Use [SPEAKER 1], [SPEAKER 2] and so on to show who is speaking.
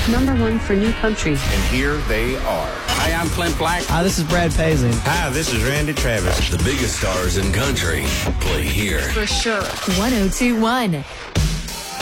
[SPEAKER 1] #1 for new country.
[SPEAKER 2] And here they are.
[SPEAKER 3] Hi, I'm Clint Black.
[SPEAKER 4] Hi, this is Brad Paisley.
[SPEAKER 2] Hi, this is Randy Travis.
[SPEAKER 5] The biggest stars in country play here.
[SPEAKER 1] For sure.
[SPEAKER 6] 1021